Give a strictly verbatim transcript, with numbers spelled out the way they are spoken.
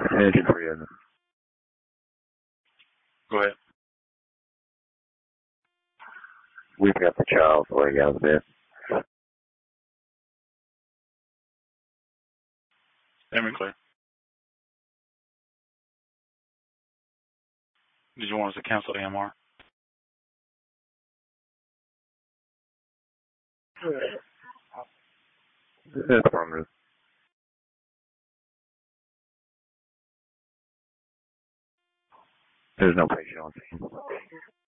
Engine three in. Go ahead. We've got the child's leg out of there. Stand clear. Did you want us to cancel the M R? Affirmative. There's no patient on scene.